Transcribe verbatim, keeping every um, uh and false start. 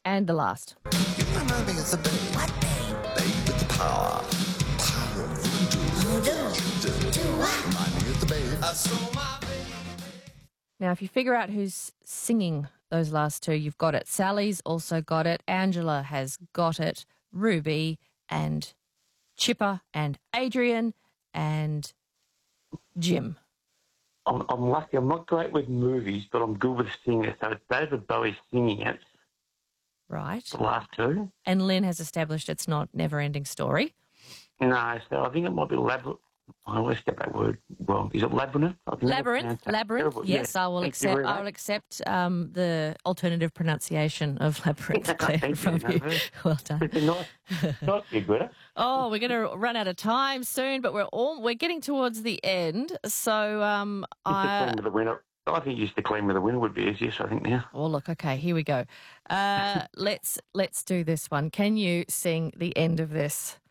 And the last. You remind me of the babe. What babe? Babe with the power. Power of voodoo. Voodoo. Do what? Remind me of the babe. I saw my baby. Now, if you figure out who's singing those last two, you've got it. Sally's also got it. Angela has got it. Ruby and Chipper and Adrian and Jim. I'm, I'm lucky. I'm not great with movies, but I'm good with singing. So it's David Bowie singing it. Right. The last two. And Lynn has established it's not Never-Ending Story. No, so I think it might be Labyrinth. I always get that word wrong. Is it Labyrinth? I think Labyrinth. Labyrinth. Terrible. Yes, yeah. I will Thank accept. you I will accept um, the alternative pronunciation of Labyrinth, Claire, Thank from you, you. no, Well done. It's nice, nice to be good at. Oh, we're going to run out of time soon, but we're all we're getting towards the end. So, um, Just the I. claim with the winner. I think just the claim with the winner would be easiest. I think now. Oh, look. Okay, here we go. Uh, let's let's do this one. Can you sing the end of this?